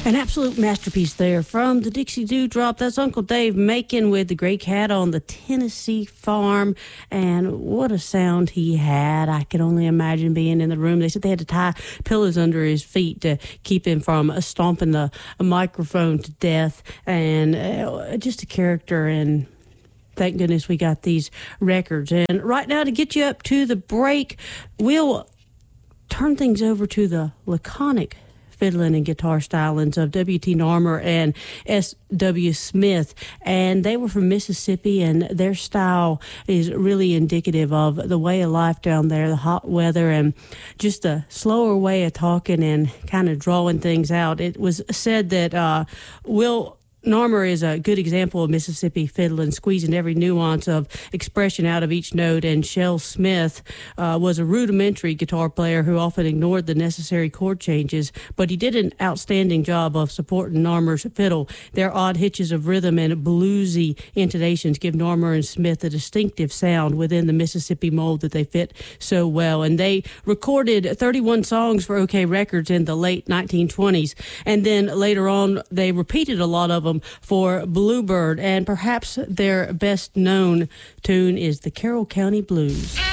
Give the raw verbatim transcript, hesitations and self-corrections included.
An absolute masterpiece there from the Dixie Dewdrop. That's Uncle Dave Macon with the Gray Cat on the Tennessee farm. And what a sound he had. I could only imagine being in the room. They said they had to tie pillows under his feet to keep him from stomping the microphone to death. And uh, just a character, and thank goodness we got these records. And right now, to get you up to the break, we'll turn things over to the laconic fiddling and guitar stylings of W T Narmer and S W Smith. And they were from Mississippi, and their style is really indicative of the way of life down there, the hot weather, and just a slower way of talking and kind of drawing things out. It was said that uh, Will Narmer is a good example of Mississippi fiddling, squeezing every nuance of expression out of each note, and Shel Smith uh, was a rudimentary guitar player who often ignored the necessary chord changes, but he did an outstanding job of supporting Narmer's fiddle. Their odd hitches of rhythm and bluesy intonations give Narmer and Smith a distinctive sound within the Mississippi mold that they fit so well, and they recorded thirty-one songs for OK Records in the late nineteen twenties, and then later on they repeated a lot of them for Bluebird, and perhaps their best known tune is the Carroll County Blues.